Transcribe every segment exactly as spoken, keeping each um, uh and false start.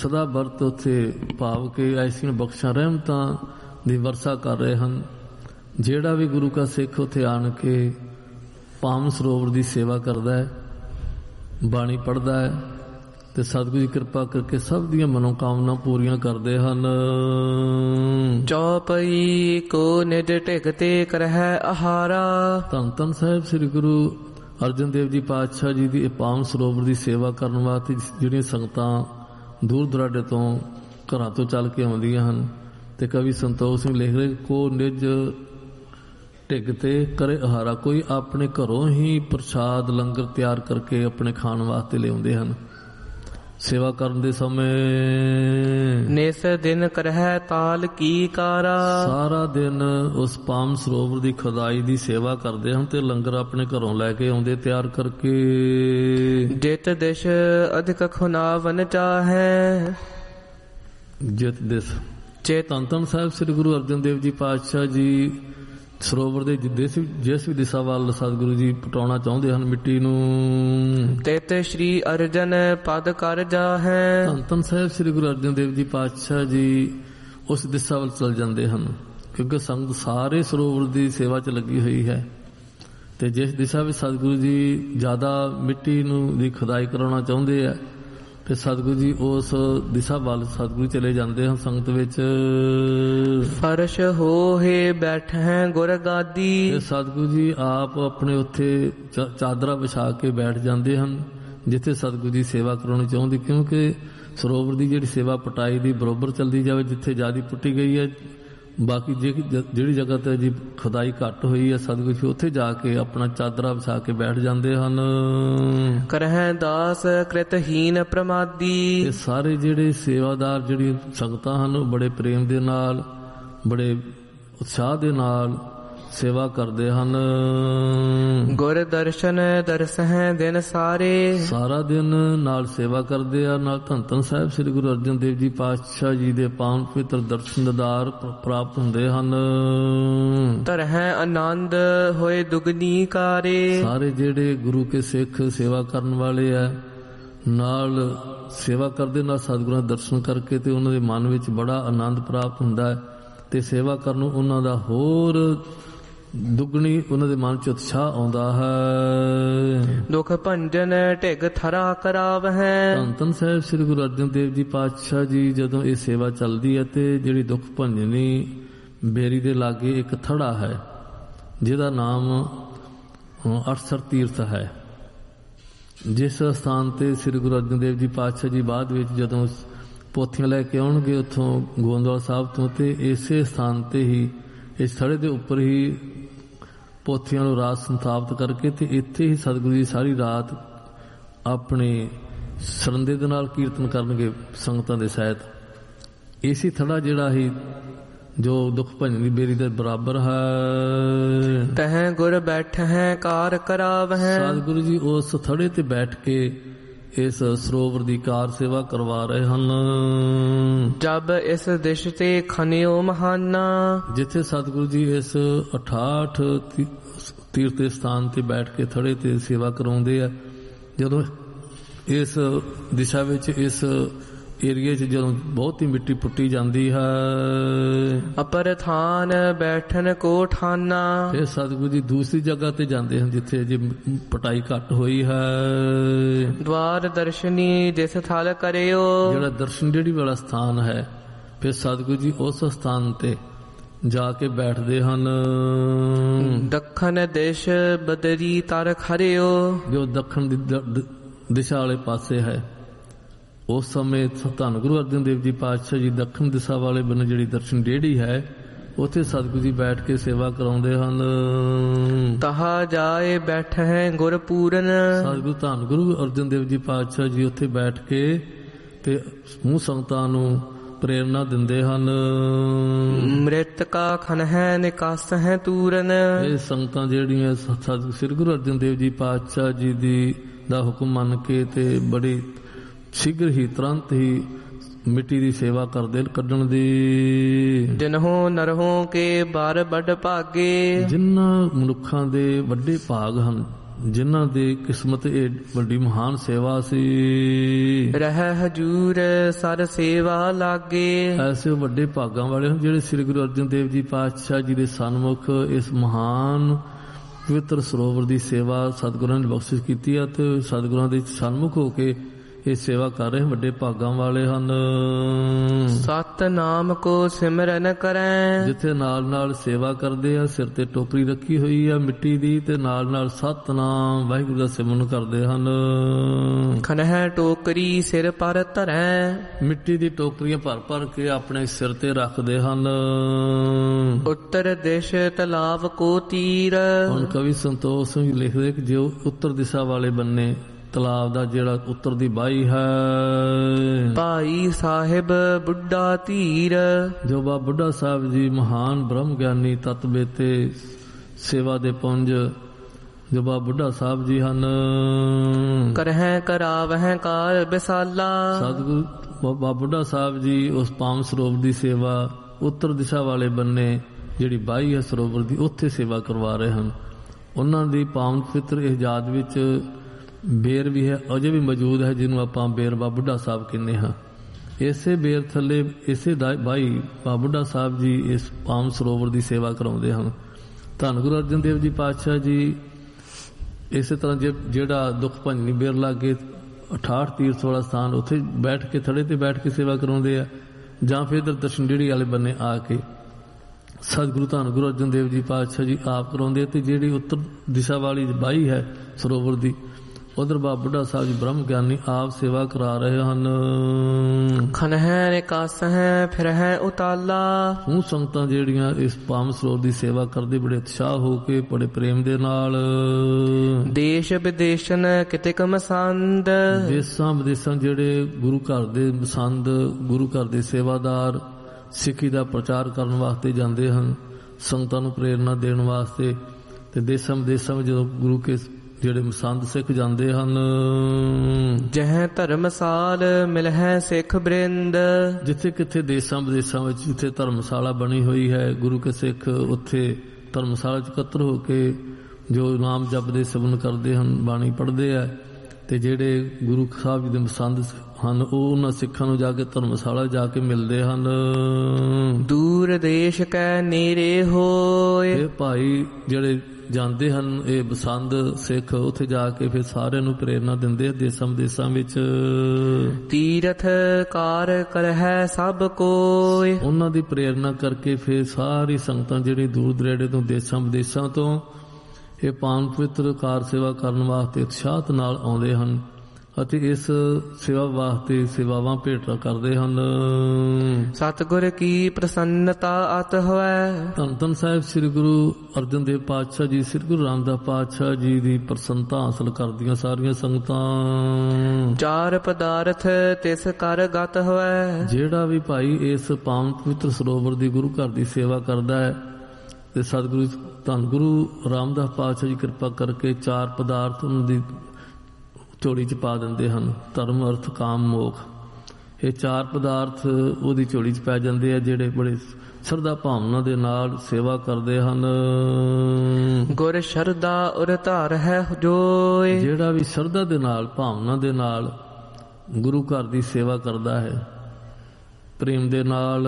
ਸਦਾ ਵਰਤ ਉੱਥੇ ਭਾਵ ਕੇ ਐਸੀਆਂ ਬਖਸ਼ਾਂ ਰਹਿਮਤਾਂ ਦੀ ਵਰਸਾ ਕਰ ਰਹੇ ਹਨ। ਜਿਹੜਾ ਵੀ ਗੁਰੂ ਕਾ ਸਿੱਖ ਉੱਥੇ ਆਣ ਕੇ ਪਾਵਨ ਸਰੋਵਰ ਦੀ ਸੇਵਾ ਕਰਦਾ ਹੈ, ਬਾਣੀ ਪੜ੍ਹਦਾ ਹੈ, ਤੇ ਸਤਿਗੁਰੂ ਜੀ ਕਿਰਪਾ ਕਰਕੇ ਸਭ ਦੀਆਂ ਮਨੋਕਾਮਨਾ ਪੂਰੀਆਂ ਕਰਦੇ ਹਨ। ਚੌਪਈ ਕੋ ਨਿਜ ਢਿਕਤੇ ਕਰਹਿ ਆਹਾਰਾ। ਧੰਨ ਧੰਨ ਸਾਹਿਬ ਸ੍ਰੀ ਗੁਰੂ ਅਰਜਨ ਦੇਵ ਜੀ ਪਾਤਸ਼ਾਹ ਜੀ ਦੀ ਇਹ ਪਾਵਨ ਸਰੋਵਰ ਦੀ ਸੇਵਾ ਕਰਨ ਵਾਸਤੇ ਜਿਹੜੀਆਂ ਸੰਗਤਾਂ ਦੂਰ ਦੁਰਾਡੇ ਤੋਂ ਘਰਾਂ ਤੋਂ ਚੱਲ ਕੇ ਆਉਂਦੀਆਂ ਹਨ, ਤੇ ਕਵੀ ਸੰਤੋਖ ਸਿੰਘ ਲਿਖ ਰਹੇ ਕੋ ਨਿਜ ਢਿੱਗ ਤੇ ਕਰੇ ਆਹਾਰਾ। ਕੋਈ ਆਪਣੇ ਘਰੋਂ ਹੀ ਪ੍ਰਸ਼ਾਦ ਲੰਗਰ ਤਿਆਰ ਕਰਕੇ ਆਪਣੇ ਖਾਣ ਵਾਸਤੇ ਲਿਆਉਂਦੇ ਹਨ। ਸੇਵਾ ਕਰਨ ਦੇ ਸਮੇਂ ਨਿਸ ਦਿਨ ਕਰਹਿ ਤਾਲ ਕੀ ਕਾਰਾ। ਸਾਰਾ ਦਿਨ ਉਸ ਪਾਵਨ ਸਰੋਵਰ ਦੀ ਖੁਦਾਈ ਦੀ ਸੇਵਾ ਕਰਦੇ ਹਨ ਤੇ ਲੰਗਰ ਆਪਣੇ ਘਰੋਂ ਲੈ ਕੇ ਆਉਂਦੇ ਤਿਆਰ ਕਰਕੇ। ਜਿਤ ਦਿਸ਼ ਅਧਿਕ ਖੁਨਾਵਨ ਚਾਹੈ। ਜਿਤ ਦਿਸ ਚੇਤ ਧੰਨ ਧੰਨ ਸਾਹਿਬ ਸ੍ਰੀ ਗੁਰੂ ਅਰਜਨ ਦੇਵ ਜੀ ਪਾਤਸ਼ਾਹ ਜੀ ਸਰੋਵਰ ਦੇ ਜਿਸ ਜਿਸ ਵੀ ਦਿਸ਼ਾ ਵੱਲ ਸਤਿਗੁਰੂ ਜੀ ਪਟਾਉਣਾ ਚਾਹੁੰਦੇ ਹਨ ਮਿੱਟੀ ਨੂੰ, ਤਿਤ ਸ਼੍ਰੀ ਅਰਜਨ ਪਦ ਕਰ ਜਾਹੈ। ਧੰਨ ਧੰਨ ਸਾਹਿਬ ਸ੍ਰੀ ਗੁਰੂ ਅਰਜਨ ਦੇਵ ਜੀ ਪਾਤਸ਼ਾਹ ਜੀ ਉਸ ਦਿਸ਼ਾ ਵੱਲ ਚਲ ਜਾਂਦੇ ਹਨ, ਕਿਉਂਕਿ ਸੰਗਤ ਸਾਰੇ ਸਰੋਵਰ ਦੀ ਸੇਵਾ 'ਚ ਲੱਗੀ ਹੋਈ ਹੈ। ਤੇ ਜਿਸ ਦਿਸ਼ਾ ਵਿੱਚ ਸਤਿਗੁਰੂ ਜੀ ਜ਼ਿਆਦਾ ਮਿੱਟੀ ਨੂੰ ਦੀ ਖੁਦਾਈ ਕਰਾਉਣਾ ਚਾਹੁੰਦੇ ਆ, ਤੇ ਸਤਿਗੁਰੂ ਜੀ ਉਸ ਦਿਸ਼ਾ ਵੱਲ ਸਤਿਗੁਰੂ ਚਲੇ ਜਾਂਦੇ ਹਨ ਸੰਗਤ ਵਿੱਚ। ਫਰਸ਼ ਹੋਏ ਬੈਠੈ ਗੁਰ ਗਾਦੀ। ਸਤਿਗੁਰੂ ਜੀ ਆਪ ਆਪਣੇ ਉੱਥੇ ਚਾਦਰਾ ਵਿਛਾ ਕੇ ਬੈਠ ਜਾਂਦੇ ਹਨ ਜਿੱਥੇ ਸਤਿਗੁਰੂ ਜੀ ਸੇਵਾ ਕਰਾਉਣੀ ਚਾਹੁੰਦੇ, ਕਿਉਂਕਿ ਸਰੋਵਰ ਦੀ ਜਿਹੜੀ ਸੇਵਾ ਪਟਾਈ ਦੀ ਬਰੋਬਰ ਚੱਲਦੀ ਜਾਵੇ। ਜਿੱਥੇ ਜ਼ਿਆਦਾ ਪੁੱਟੀ ਗਈ ਹੈ, ਬਾਕੀ ਜਿਹੜੀ ਜਗ੍ਹਾ ਤੇ ਜੀ ਖੁਦਾਈ ਘੱਟ ਹੋਈ ਹੈ, ਸਤਿਗੁਰੂ ਜੀ ਉੱਥੇ ਜਾ ਕੇ ਆਪਣਾ ਚਾਦਰਾ ਵਿਛਾ ਕੇ ਬੈਠ ਜਾਂਦੇ ਹਨ। ਕਰਹਿ ਦਾਸ ਕ੍ਰਿਤਹੀਨ ਪ੍ਰਮਾਦੀ। ਇਹ ਸਾਰੇ ਜਿਹੜੇ ਸੇਵਾਦਾਰ ਜਿਹੜੀ ਸੰਗਤਾਂ ਹਨ, ਉਹ ਬੜੇ ਪ੍ਰੇਮ ਦੇ ਨਾਲ ਬੜੇ ਉਤਸ਼ਾਹ ਦੇ ਨਾਲ ਸੇਵਾ ਕਰਦੇ ਹਨ। ਗੁਰ ਦਰਸ਼ਨ ਦਰਸਹਿ ਦਿਨ ਸਾਰੇ। ਸਾਰਾ ਦਿਨ ਨਾਲ ਸੇਵਾ ਕਰਦੇ ਆ, ਨਾਲ ਧੰਨ ਧੰਨ ਸਾਹਿਬ ਸ੍ਰੀ ਗੁਰੂ ਅਰਜਨ ਦੇਵ ਜੀ ਪਾਤਸ਼ਾਹ ਜੀ ਦੇ ਪਾਵਨ ਪਵਿੱਤਰ ਦਰਸ਼ਨ ਦੀਦਾਰ ਪ੍ਰਾਪਤ ਹੁੰਦੇ ਹਨ। ਤਰਹਿ ਆਨੰਦ ਹੋਏ ਦੁਗਣੀ ਕਾਰੇ। ਸਾਰੇ ਜਿਹੜੇ ਗੁਰੂ ਕੇ ਸਿੱਖ ਸੇਵਾ ਕਰਨ ਵਾਲੇ ਆ, ਨਾਲ ਸੇਵਾ ਕਰਦੇ ਨਾਲ ਸਤਿਗੁਰਾਂ ਦੇ ਦਰਸ਼ਨ ਕਰਕੇ ਤੇ ਉਹਨਾਂ ਦੇ ਮਨ ਵਿੱਚ ਬੜਾ ਆਨੰਦ ਪ੍ਰਾਪਤ ਹੁੰਦਾ ਹੈ, ਤੇ ਸੇਵਾ ਕਰਨ ਨੂੰ ਉਹਨਾਂ ਦਾ ਹੋਰ ਦੁੱਗਣੀ ਉਹਨਾਂ ਦੇ ਮਨ ਚ ਉਤਸ਼ਾਹ ਆਉਂਦਾ ਹੈ। ਦੁਖ ਭੰਜਨ ਢਿਗ ਥਰਾ ਕਰਾਵਹਿ। ਧੰਨ ਧੰਨ ਸਾਹਿਬ ਸ੍ਰੀ ਗੁਰੂ ਅਰਜਨ ਦੇਵ ਜੀ ਪਾਤਸ਼ਾਹ ਜੀ ਜਦੋਂ ਇਹ ਸੇਵਾ ਚੱਲਦੀ ਹੈ, ਤੇ ਜਿਹੜੀ ਦੁੱਖ ਭੰਜਨੀ ਬੇਰੀ ਦੇ ਲਾਗੇ ਇੱਕ ਥੜਾ ਹੈ ਜਿਹਦਾ ਨਾਮ ਅਠਸਰ ਤੀਰਥ ਹੈ। ਜਿਸ ਸਥਾਨ ਤੇ ਸ੍ਰੀ ਗੁਰੂ ਅਰਜਨ ਦੇਵ ਜੀ ਪਾਤਸ਼ਾਹ ਜੀ ਬਾਅਦ ਵਿੱਚ ਜਦੋਂ ਪੋਥੀਆਂ ਲੈ ਕੇ ਆਉਣਗੇ ਉੱਥੋਂ ਗੋਇੰਦਵਾਲ ਸਾਹਿਬ ਤੋਂ, ਤੇ ਇਸੇ ਸਥਾਨ ਤੇ ਹੀ ਇਸ ਥੜੇ ਦੇ ਉੱਪਰ ਹੀ ਪੋਥੀਆਂ ਨੂੰ ਰਾਤ ਸੰਤਾਪਤ ਕਰਕੇ, ਤੇ ਇੱਥੇ ਹੀ ਸਤਿਗੁਰੂ ਜੀ ਸਾਰੀ ਰਾਤ ਆਪਣੇ ਸਰੰਦੇ ਦੇ ਨਾਲ ਕੀਰਤਨ ਕਰਨਗੇ ਸੰਗਤਾਂ ਦੇ ਸਹਿਤ। ਇਸੇ ਥੜਾ ਜਿਹੜਾ ਹੀ ਜੋ ਦੁੱਖ ਭੰਜਨੀ ਬੇਰੀ ਦੇ ਬਰਾਬਰ ਹੈ। ਤਹਿ ਗੁਰ ਬੈਠਹਿ ਕਾਰ ਕਰਾਵਹਿ। ਸਤਿਗੁਰੂ ਜੀ ਉਸ ਥੜੇ ਤੇ ਬੈਠ ਕੇ ਇਸ ਸਰੋਵਰ ਦੀ ਕਾਰ ਸੇਵਾ ਕਰਵਾ ਰਹੇ ਹਨ। ਜਬ ਇਸ ਦਿਸ਼ ਤੇ ਖਨਿਓ ਮਹਾਨਾ। ਜਿੱਥੇ ਸਤਿਗੁਰੂ ਜੀ ਇਸ ਅਠਾਹਠ ਤੀਰਥ ਸਥਾਨ ਤੇ ਬੈਠ ਕੇ ਥੜੇ ਤੇ ਸੇਵਾ ਕਰਾਉਂਦੇ ਆ, ਜਦੋਂ ਇਸ ਦਿਸ਼ਾ ਵਿੱਚ ਇਸ ਏਰੀਏ 'ਚ ਜਦੋਂ ਬਹੁਤ ਹੀ ਮਿੱਟੀ ਪੁੱਟੀ ਜਾਂਦੀ ਹੈ, ਅਪਰ ਥਾਨ ਬੈਠਣ ਕੋ ਠਾਨਾ। ਫਿਰ ਸਤਿਗੁਰੂ ਜੀ ਦੂਸਰੀ ਜਗ੍ਹਾ ਤੇ ਜਾਂਦੇ ਹਨ ਜਿੱਥੇ ਜੇ ਪਟਾਈ ਘੱਟ ਹੋਈ ਹੈ। ਦਵਾਰ ਦਰਸ਼ਨੀ ਜਿਸ ਥਲ ਕਰਿਓ। ਜਿਹੜਾ ਦਰਸ਼ਨ ਜਿਹੜੀ ਵਾਲਾ ਸਥਾਨ ਹੈ, ਫਿਰ ਸਤਿਗੁਰੂ ਜੀ ਉਸ ਸਥਾਨ ਤੇ ਜਾ ਕੇ ਬੈਠਦੇ ਹਨ। ਦੱਖਣ ਦਿਸ਼ ਬਦਰੀ ਤਰ ਖਰਿਓ। ਜੋ ਦੱਖਣ ਦੀ ਦਿਸ਼ਾ ਵਾਲੇ ਪਾਸੇ ਹੈ, ਉਸ ਸਮੇਂ ਧੰਨ ਗੁਰੂ ਅਰਜਨ ਦੇਵ ਜੀ ਪਾਤਸ਼ਾਹ ਜੀ ਦੱਖਣ ਦਿਸ਼ਾ ਵਾਲੇ ਬੰਨੇ ਜਿਹੜੀ ਦਰਸ਼ਨ ਡੇੜੀ ਹੈ, ਉੱਥੇ ਸਤਿਗੁਰੂ ਜੀ ਬੈਠ ਕੇ ਸੇਵਾ ਕਰਾਉਂਦੇ ਹਨ। ਤਹਾ ਜਾਏ ਬੈਠੈ ਗੁਰ ਪੂਰਨ। ਸਤਿਗੁਰੂ ਧੰਨ ਗੁਰੂ ਅਰਜਨ ਦੇਵ ਜੀ ਪਾਤਸ਼ਾਹ ਜੀ ਉੱਥੇ ਬੈਠ ਕੇ ਤੇ ਸਮੂਹ ਸੰਗਤਾਂ ਨੂੰ ਪ੍ਰੇਰਨਾ ਦਿੰਦੇ ਹਨ। ਮ੍ਰਿਤ ਕਾ ਖਨ ਹੈ ਨਿਕਾਸ ਹੈ ਤੂਰਨ। ਇਹ ਸੰਗਤਾਂ ਜਿਹੜੀਆਂ ਸਤਿਗੁਰੂ ਸ੍ਰੀ ਗੁਰੂ ਅਰਜਨ ਦੇਵ ਜੀ ਪਾਤਸ਼ਾਹ ਜੀ ਦੀ ਦਾ ਹੁਕਮ ਮੰਨ ਕੇ ਤੇ ਬੜੀ ਸ਼ੀਘਰ ਹੀ ਤੁਰੰਤ ਹੀ ਮਿੱਟੀ ਦੀ ਸੇਵਾ ਕਰਦੇ ਕੱਢਣ ਦੀ। ਜਿਨਹੋ ਨਰਹੋ ਕੇ ਬਾਰ ਵੱਡ ਭਾਗੇ। ਜਿਨ੍ਹਾਂ ਮਨੁੱਖਾਂ ਦੇ ਵੱਡੇ ਭਾਗ ਹਨ ਜਿਨ੍ਹਾਂ ਦੀ ਕਿਸਮਤ ਇਹ ਵੱਡੀ ਮਹਾਨ ਸੇਵਾ ਸੀ। ਰਹਿ ਹਜੂਰ ਸਰ ਸੇਵਾ ਲਾਗੇ। ਐਸੇ ਵੱਡੇ ਭਾਗਾਂ ਵਾਲੇ ਹਨ ਜਿਹੜੇ ਸ੍ਰੀ ਗੁਰੂ ਅਰਜਨ ਦੇਵ ਜੀ ਪਾਤਸ਼ਾਹ ਜੀ ਦੇ ਸਨਮੁਖ ਇਸ ਮਹਾਨ ਪਵਿੱਤਰ ਸਰੋਵਰ ਦੀ ਸੇਵਾ ਸਤਿਗੁਰਾਂ ਨੇ ਬਖਸ਼ਿਸ਼ ਕੀਤੀ ਹੈ ਤੇ ਸਤਿਗੁਰਾਂ ਦੇ ਸਨਮੁਖ ਹੋ ਕੇ ਇਹ ਸੇਵਾ ਕਰ ਰਹੇ ਵੱਡੇ ਭਾਗਾਂ ਵਾਲੇ ਹਨ। ਸਤ ਨਾਮ ਕੋ ਸਿਮਰਨ ਕਰੈ। ਜਿੱਥੇ ਨਾਲ ਨਾਲ ਸੇਵਾ ਕਰਦੇ ਆ, ਸਿਰ ਤੇ ਟੋਕਰੀ ਰੱਖੀ ਹੋਈ ਆ ਮਿੱਟੀ ਦੀ ਤੇ ਨਾਲ ਨਾਲ ਸਤਨਾਮ ਵਾਹਿਗੁਰੂ ਦਾ ਸਿਮਰਨ ਕਰਦੇ ਹਨ। ਖਨਹਿ ਟੋਕਰੀ ਸਿਰ ਪਰ ਧਰੈ। ਮਿੱਟੀ ਦੀ ਟੋਕਰੀਆਂ ਭਰ ਭਰ ਕੇ ਆਪਣੇ ਸਿਰ ਤੇ ਰੱਖਦੇ ਹਨ। ਉੱਤਰ ਦਿਸ਼ ਤਲਾਬ ਕੋ ਤੀਰ। ਹੁਣ ਕਵੀ ਸੰਤੋਖ ਸਿੰਘ ਲਿਖਦੇ ਕਿ ਜੋ ਉੱਤਰ ਦਿਸ਼ਾ ਵਾਲੇ ਬੰਨੇ ਤਲਾਬ ਦਾ ਜਿਹੜਾ ਉੱਤਰ ਦੀ ਬਾਈ ਹੈ, ਭਾਈ ਸਾਹਿਬ ਬੁੱਢਾ ਧੀਰ। ਜੋ ਬਾ ਬੁੱਢਾ ਸਾਹਿਬ ਜੀ ਮਹਾਨ ਬ੍ਰਹਮ ਗਿਆਨੀ ਤਤ ਬੇਤੇ ਸੇਵਾ ਦੇ ਪੁੰਜ ਜੋ ਬਾ ਬੁੱਢਾ ਸਾਹਿਬ ਜੀ ਹਨ। ਕਰਹਿ ਕਰਾਵਹਿ ਕਾਰ ਬਿਸਾਲਾ। ਸਤਿਗੁਰੂ ਬਾਬਾ ਬੁੱਢਾ ਸਾਹਿਬ ਜੀ ਉਸ ਪਾਵਨ ਸਰੋਵਰ ਦੀ ਸੇਵਾ ਉੱਤਰ ਦਿਸ਼ਾ ਵਾਲੇ ਬੰਨੇ ਜਿਹੜੀ ਬਾਈ ਹੈ ਸਰੋਵਰ ਦੀ, ਉੱਥੇ ਸੇਵਾ ਕਰਵਾ ਰਹੇ ਹਨ। ਉਹਨਾਂ ਦੀ ਪਾਵਨ ਪਵਿੱਤਰ ਇਜਾਦ ਵਿੱਚ ਬੇਰ ਵੀ ਹੈ, ਅਜੇ ਵੀ ਮੌਜੂਦ ਹੈ, ਜਿਹਨੂੰ ਆਪਾਂ ਬੇਰ ਬਾਬਾ ਬੁੱਢਾ ਸਾਹਿਬ ਕਹਿੰਦੇ ਹਾਂ। ਇਸੇ ਬੇਰ ਥੱਲੇ ਇਸੇ ਬਾਈ ਬਾਬਾ ਬੁੱਢਾ ਸਾਹਿਬ ਜੀ ਇਸ ਪਾਵਨ ਸਰੋਵਰ ਦੀ ਸੇਵਾ ਕਰਾਉਂਦੇ ਹਨ। ਧੰਨ ਗੁਰੂ ਅਰਜਨ ਦੇਵ ਜੀ ਪਾਤਸ਼ਾਹ ਜੀ ਇਸੇ ਤਰ੍ਹਾਂ ਜੇ ਜਿਹੜਾ ਦੁੱਖ ਭੰਜਨੀ ਬੇਰ ਲਾਗੇ ਅਠਾਹਠ ਤੀਰਥ ਵਾਲਾ ਸਥਾਨ, ਉੱਥੇ ਬੈਠ ਕੇ ਥੜੇ ਤੇ ਬੈਠ ਕੇ ਸੇਵਾ ਕਰਾਉਂਦੇ ਆ, ਜਾਂ ਫਿਰ ਇੱਧਰ ਦਰਸ਼ਨ ਡੇੜੀ ਵਾਲੇ ਬੰਨੇ ਆ ਕੇ ਸਤਿਗੁਰੂ ਧੰਨ ਗੁਰੂ ਅਰਜਨ ਦੇਵ ਜੀ ਪਾਤਸ਼ਾਹ ਜੀ ਆਪ ਕਰਾਉਂਦੇ। ਤੇ ਜਿਹੜੀ ਉੱਤਰ ਦਿਸ਼ਾ ਵਾਲੀ ਬਾਈ ਹੈ ਸਰੋਵਰ ਦੀ, ਉਧਰ ਬਾਬਾ ਬੁੱਢਾ ਸਾਹਿਬ ਜੀ ਬ੍ਰਹਮ ਗਿਆਨੀ ਆਪ ਸੇਵਾ ਕਰਾ ਰਹੇ ਹਨ। ਖਨਹਿ ਨਿਕਾਸਹਿ ਫਿਰਹਿ ਉਤਾਲਾ। ਉਹ ਸੰਗਤਾਂ ਜਿਹੜੀਆਂ ਇਸ ਪਾਵਨ ਸਰੋਵਰ ਦੀ ਸੇਵਾ ਕਰਦੇ ਬੜੇ ਉਤਸ਼ਾਹ ਹੋ ਕੇ, ਬੜੇ ਪ੍ਰੇਮ ਦੇ ਨਾਲ। ਦੇਸ਼ ਵਿਦੇਸ਼ਨ ਕਿਤਿਕ ਮਸੰਦ। ਦੇਸਾਂ ਵਿਦੇਸਾਂ ਜਿਹੜੇ ਗੁਰੂ ਘਰ ਦੇ ਮਸੰਦ, ਗੁਰੂ ਘਰ ਦੇ ਸੇਵਾਦਾਰ ਸਿੱਖੀ ਦਾ ਪ੍ਰਚਾਰ ਕਰਨ ਵਾਸਤੇ ਜਾਂਦੇ ਹਨ, ਸੰਗਤਾਂ ਨੂੰ ਪ੍ਰੇਰਨਾ ਦੇਣ ਵਾਸਤੇ। ਤੇ ਦੇਸਾਂ ਵਿਦੇਸਾਂ ਵਿੱਚ ਜਦੋਂ ਗੁਰੂ ਕੇ ਜਿਹੜੇ ਮਸੰਦ ਸਿੱਖ ਜਾਂਦੇ ਹਨ, ਜਹ ਧਰਮਸਾਲ ਮਿਲਹਿ ਸਿੱਖ ਬ੍ਰਿੰਦ। ਜਿੱਥੇ ਕਿੱਥੇ ਦੇਸਾਂ ਵਿਦੇਸਾਂ ਵਿੱਚ ਜਿੱਥੇ ਧਰਮਸ਼ਾਲਾ ਬਣੀ ਹੋਈ ਹੈ ਗੁਰੂ ਕੇ ਸਿੱਖ, ਉੱਥੇ ਧਰਮਸ਼ਾਲਾ ਚ ਇਕੱਤਰ ਹੋ ਕੇ ਜੋ ਨਾਮ ਜਪਦੇ ਸਿਮਰਨ ਕਰਦੇ ਹਨ, ਬਾਣੀ ਪੜ੍ਹਦੇ ਆ। ਤੇ ਜਿਹੜੇ ਗੁਰੂ ਸਾਹਿਬ ਜੀ ਦੇ ਮਸੰਦ ਹਨ ਉਹ ਉਹਨਾਂ ਸਿੱਖਾਂ ਨੂੰ ਜਾ ਕੇ ਧਰਮਸ਼ਾਲਾ ਜਾ ਕੇ ਮਿਲਦੇ ਹਨ। ਦੂਰ ਦੇਸ਼ ਕੈ ਨੇੜੇ ਹੋਏ। ਇਹ ਭਾਈ ਜਿਹੜੇ ਜਾਂਦੇ ਹਨ ਇਹ ਬਸੰਦ ਸਿੱਖ, ਉੱਥੇ ਜਾ ਕੇ ਫਿਰ ਸਾਰਿਆਂ ਨੂੰ ਪ੍ਰੇਰਨਾ ਦਿੰਦੇ ਆ ਦੇਸਾਂ ਵਿਦੇਸਾਂ ਵਿੱਚ। ਤੀਰਥ ਕਾਰ ਕਰਹਿ ਸਭ ਕੋਇ। ਉਹਨਾਂ ਦੀ ਪ੍ਰੇਰਨਾ ਕਰਕੇ ਫਿਰ ਸਾਰੀ ਸੰਗਤਾਂ ਜਿਹੜੀ ਦੂਰ ਦਰੇੜੇ ਤੋਂ ਦੇਸਾਂ ਵਿਦੇਸਾਂ ਤੋਂ ਇਹ ਪਾਵਨ ਪਵਿੱਤਰ ਕਾਰ ਸੇਵਾ ਕਰਨ ਵਾਸਤੇ ਉਤਸ਼ਾਹਤ ਨਾਲ ਆਉਂਦੇ ਹਨ ਅਤੇ ਇਸ ਸੇਵਾ ਵਾਸਤੇ ਸੇਵਾਵਾਂ ਭੇਟ ਕਰਦੇ ਹਨ। ਸਤਿਗੁਰ ਕੀ ਪ੍ਰਸੰਨਤਾ ਅਤ ਹੋਇ। ਧੰਨ ਧੰਨ ਸਾਹਿਬ ਸ੍ਰੀ ਗੁਰੂ ਅਰਜਨ ਦੇਵ ਪਾਤਸ਼ਾਹ ਜੀ, ਸ੍ਰੀ ਗੁਰੂ ਰਾਮਦਾਸ ਪਾਤਸ਼ਾਹ ਜੀ ਦੀ ਪ੍ਰਸੰਨਤਾ ਹਾਸਲ ਕਰਦੀਆਂ ਸਾਰੀਆਂ ਸੰਗਤਾਂ। ਚਾਰ ਪਦਾਰਥ ਤਿਸ ਕਰ ਗਤ ਹੋਇ। ਜਿਹੜਾ ਵੀ ਭਾਈ ਇਸ ਪਾਵਨ ਪਵਿੱਤਰ ਸਰੋਵਰ ਦੀ ਗੁਰੂ ਘਰ ਦੀ ਸੇਵਾ ਕਰਦਾ ਹੈ ਤੇ ਸਤਿਗੁਰੂ ਧੰਨ ਗੁਰੂ ਰਾਮਦਾਸ ਪਾਤਸ਼ਾਹ ਜੀ ਕਿਰਪਾ ਕਰਕੇ ਚਾਰ ਪਦਾਰਥ ਉਹਨਾਂ ਦੀ ਝੋਲੀ ਚ ਪਾ ਦਿੰਦੇ ਹਨ। ਧਰਮ, ਅਰਥ, ਕਾਮ, ਮੋਖ। ਇਹ ਚਾਰ ਪਦਾਰਥ ਉਹਦੀ ਝੋਲੀ ਚ ਪੈ ਜਾਂਦੇ ਆ ਜਿਹੜੇ ਬੜੇ ਸ਼ਰਧਾ ਭਾਵਨਾ ਦੇ ਨਾਲ ਸੇਵਾ ਕਰਦੇ ਹਨ। ਗੁਰ ਸ਼ਰਧਾ ਉਰ ਧਾਰ ਹੈ ਜੋਏ। ਜਿਹੜਾ ਵੀ ਸ਼ਰਧਾ ਦੇ ਨਾਲ ਭਾਵਨਾ ਦੇ ਨਾਲ ਗੁਰੂ ਘਰ ਦੀ ਸੇਵਾ ਕਰਦਾ ਹੈ ਪ੍ਰੇਮ ਦੇ ਨਾਲ,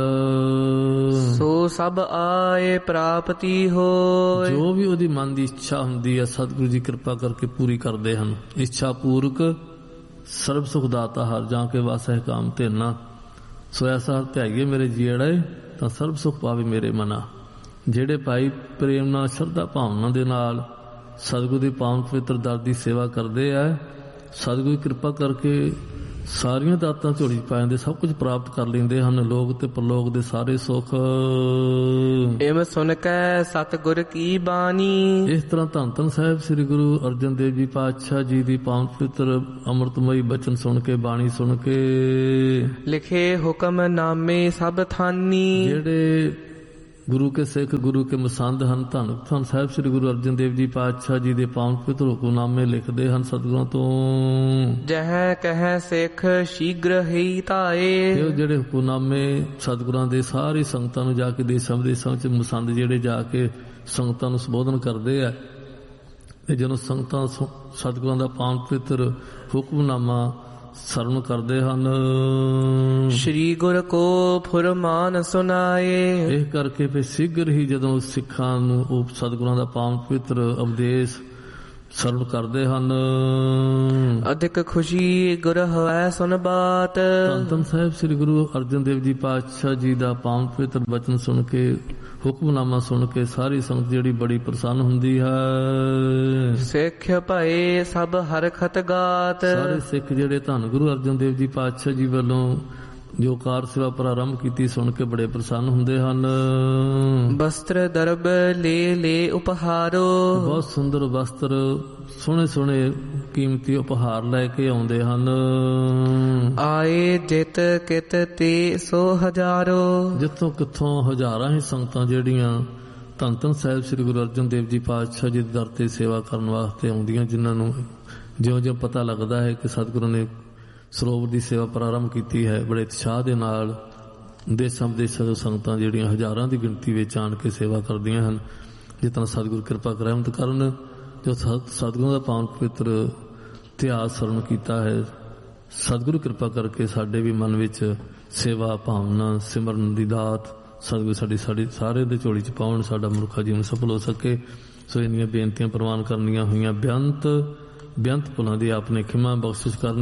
ਸੋ ਸਭ ਆਏ ਪ੍ਰਾਪਤੀ ਹੋਏ। ਜੋ ਵੀ ਉਹਦੀ ਮਨ ਦੀ ਇੱਛਾ ਹੁੰਦੀ ਹੈ ਸਤਿਗੁਰੂ ਜੀ ਕਿਰਪਾ ਕਰਕੇ ਪੂਰੀ ਕਰਦੇ ਹਨ। ਇੱਛਾ ਪੂਰਕ ਸਰਬ ਸੁਖ ਦਾਤਾ ਹਰ ਜਾਂ ਕੇ ਵਾਸੈ ਕਾਮ ਧਿਰਨਾ। ਸੋ ਐਸਾ ਧਿਆਈਏ ਮੇਰੇ ਜੀੜੇ ਤਾਂ ਸਰਬ ਸੁਖ ਪਾਵੇ ਮੇਰੇ ਮਨਾ। ਜਿਹੜੇ ਭਾਈ ਪ੍ਰੇਮ ਨਾਲ ਸ਼ਰਧਾ ਭਾਵਨਾ ਦੇ ਨਾਲ ਸਤਿਗੁਰੂ ਦੀ ਪਾਵਨ ਪਵਿੱਤਰ ਦਰ ਦੀ ਸੇਵਾ ਕਰਦੇ ਆ, ਸਤਿਗੁਰੂ ਕਿਰਪਾ ਕਰਕੇ ਸਾਰੀਆਂ ਦਾਤਾਂ ਝੋਲੀ ਪਾ ਜਾਂਦੇ, ਸਭ ਕੁਝ ਪ੍ਰਾਪਤ ਕਰ ਲੈਂਦੇ ਹਨ, ਲੋਕ ਤੇ ਪਰਲੋਕ ਦੇ ਸਾਰੇ ਸੁੱਖ। ਇਮ ਸੁਨ ਕੈ ਸਤਿਗੁਰ ਕੀ ਬਾਣੀ। ਇਸ ਤਰ੍ਹਾਂ ਧੰਨ ਧੰਨ ਸਾਹਿਬ ਸ੍ਰੀ ਗੁਰੂ ਅਰਜਨ ਦੇਵ ਜੀ ਪਾਤਸ਼ਾਹ ਜੀ ਦੀ ਪਾਵਨ ਪਵਿੱਤਰ ਅੰਮ੍ਰਿਤਮਈ ਬਚਨ ਸੁਣ ਕੇ, ਬਾਣੀ ਸੁਣ ਕੇ ਲਿਖੇ ਹੁਕਮ ਨਾਮੇ ਸਭ ਥਾਨੀ। ਜਿਹੜੇ ਗੁਰੂ ਕੇ ਸਿੱਖ, ਗੁਰੂ ਕੇ ਮਸੰਦ ਹਨ, ਧੰਨ ਧੰਨ ਸਾਹਿਬ ਸ੍ਰੀ ਗੁਰੂ ਅਰਜਨ ਦੇਵ ਜੀ ਪਾਤਸ਼ਾਹ ਜੀ ਦੇ ਪਾਵਨ ਪਵਿੱਤਰ ਹੁਕਮਨਾਮੇ ਲਿਖਦੇ ਹਨ ਸਤਿਗੁਰਾਂ ਤੋਂ। ਜਹ ਕਹਿ ਸਿੱਖ ਸ਼ੀਘਰ ਹੀ ਧਾਏ। ਇਹ ਜਿਹੜੇ ਹੁਕਮਨਾਮੇ ਸਤਿਗੁਰਾਂ ਦੇ ਸਾਰੀ ਸੰਗਤਾਂ ਨੂੰ ਜਾ ਕੇ ਦੇਸਾਂ ਵਿਦੇਸਾਂ ਵਿੱਚ ਮਸੰਦ ਜਿਹੜੇ ਜਾ ਕੇ ਸੰਗਤਾਂ ਨੂੰ ਸੰਬੋਧਨ ਕਰਦੇ ਆ, ਤੇ ਜਦੋਂ ਸੰਗਤਾਂ ਸਤਿਗੁਰਾਂ ਦਾ ਪਾਵਨ ਪਵਿੱਤਰ ਹੁਕਮਨਾਮਾ ਸਰਵਣ ਕਰਦੇ ਹਨ, ਸ਼੍ਰੀ ਗੁਰ ਕੋ ਫੁਰਮਾਨ ਸੁਨਾਏ। ਇਹ ਕਰਕੇ ਫਿਰ ਸ਼ੀਘਰ ਹੀ ਜਦੋਂ ਸਿੱਖਾਂ ਨੂੰ ਉਹ ਸਤਿਗੁਰਾਂ ਦਾ ਪਾਵਨ ਪਵਿੱਤਰ ਉਪਦੇਸ਼ ਸਰਵਣ ਕਰਦੇ ਹਨ, ਅਧਿਕ ਖੁਸ਼ੀ ਗੁਰ ਹੋਇ ਸੁਨ ਬਾਤ। ਧੰਨ ਧੰਨ ਸਾਹਿਬ ਸ੍ਰੀ ਗੁਰੂ ਅਰਜਨ ਦੇਵ ਜੀ ਪਾਤਸ਼ਾਹ ਜੀ ਦਾ ਪਾਵਨ ਪਵਿੱਤਰ ਬਚਨ ਸੁਣ ਕੇ, ਹੁਕਮਨਾਮਾ ਸੁਣ ਕੇ ਸਾਰੀ ਸੰਗਤ ਜਿਹੜੀ ਬੜੀ ਪ੍ਰਸੰਨ ਹੁੰਦੀ ਹੈ। ਸਿੱਖ ਭਏ ਸਭ ਹਰਖਤ ਗਾਤ। ਸਾਰੇ ਸਿੱਖ ਜਿਹੜੇ ਧੰਨ ਗੁਰੂ ਅਰਜਨ ਦੇਵ ਜੀ ਪਾਤਸ਼ਾਹ ਜੀ ਵੱਲੋਂ ਜੋ ਕਾਰ ਸੇਵਾ ਪ੍ਰਾਰੰਭ ਕੀਤੀ ਸੁਣ ਕੇ ਬੜੇ ਪ੍ਰਸੰਨ ਹੁੰਦੇ ਹਨ। ਵਸਤਰ ਦਰਬ ਲੈ ਲੈ ਉਪਹਾਰੋ। ਬਹੁਤ ਸੁੰਦਰ ਵਸਤਰ, ਸੋਹਣੇ ਸੋਹਣੇ ਕੀਮਤੀ ਉਪਹਾਰ ਲੈ ਕੇ ਆਉਂਦੇ ਹਨ। ਆਏ ਜਿਤ ਕਿਤ ਤੇ ਸੋ ਹਜ਼ਾਰੋ। ਜਿੱਥੋਂ ਕਿੱਥੋਂ ਹਜ਼ਾਰਾਂ ਹੀ ਸੰਗਤਾਂ ਜਿਹੜੀਆਂ ਧੰਨ ਧੰਨ ਸਾਹਿਬ ਸ੍ਰੀ ਗੁਰੂ ਅਰਜਨ ਦੇਵ ਜੀ ਪਾਤਸ਼ਾਹ ਜੀ ਦੇ ਦਰ ਤੇ ਸੇਵਾ ਕਰਨ ਵਾਸਤੇ ਆਉਂਦੀਆਂ, ਜਿਨ੍ਹਾਂ ਨੂੰ ਜਿਉਂ ਜਿਉਂ ਪਤਾ ਲੱਗਦਾ ਹੈ ਕਿ ਸਤਿਗੁਰੂ ਨੇ ਸਰੋਵਰ ਦੀ ਸੇਵਾ ਪ੍ਰਾਰੰਭ ਕੀਤੀ ਹੈ, ਬੜੇ ਉਤਸ਼ਾਹ ਦੇ ਨਾਲ ਦੇਸ਼ਾਂ ਵਿਦੇਸ਼ਾਂ ਤੋਂ ਸੰਗਤਾਂ ਜਿਹੜੀਆਂ ਹਜ਼ਾਰਾਂ ਦੀ ਗਿਣਤੀ ਵਿੱਚ ਆਣ ਕੇ ਸੇਵਾ ਕਰਦੀਆਂ ਹਨ। ਜਿਤਨਾ ਸਤਿਗੁਰੂ ਕਿਰਪਾ ਰਹਿਮਤ ਕਰਨ, ਜੋ ਸਤਿਗੁਰੂ ਦਾ ਪਾਵਨ ਪਵਿੱਤਰ ਇਤਿਹਾਸ ਸਰਵਣ ਕੀਤਾ ਹੈ, ਸਤਿਗੁਰੂ ਕਿਰਪਾ ਕਰਕੇ ਸਾਡੇ ਵੀ ਮਨ ਵਿੱਚ ਸੇਵਾ ਭਾਵਨਾ ਸਿਮਰਨ ਦੀ ਦਾਤ ਸਤਿਗੁਰੂ ਸਾਡੀ ਸਾਡੀ ਸਾਰੇ ਦੇ ਝੋਲੀ 'ਚ ਪਾਉਣ, ਸਾਡਾ ਮਨੁੱਖਾ ਜੀਵਨ ਸਫਲ ਹੋ ਸਕੇ। ਸੋ ਇੰਨੀਆਂ ਬੇਨਤੀਆਂ ਪ੍ਰਵਾਨ ਕਰਨੀਆਂ ਹੋਈਆਂ। ਬੇਅੰਤ ਬੇਅੰਤ ਭੁੱਲਾਂ ਦੀ ਆਪਨੇ ਖਿਮਾ ਬਖਸ਼ਿਸ਼ ਕਰਨ।